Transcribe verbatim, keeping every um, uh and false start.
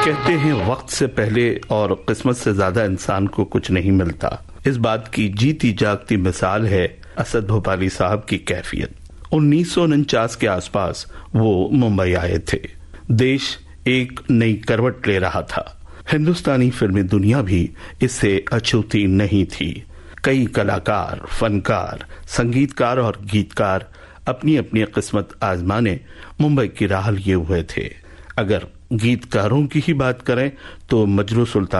कहते हैं वक्त से पहले और किस्मत से ज्यादा इंसान को कुछ नहीं मिलता। इस बात की जीती जागती मिसाल है असद भोपाली साहब की कैफियत। उन्नीस सौ उनचास के आसपास वो मुंबई आए थे। देश एक नई करवट ले रहा था। हिंदुस्तानी फिल्मी दुनिया भी इससे अछूती नहीं थी। कई कलाकार, फनकार, संगीतकार और गीतकार अपनी अपनी किस्मत आजमाने मुंबई की राह लिए हुए थे। अगर गीतकारों की ही बात करें तो मजरू सुल्तान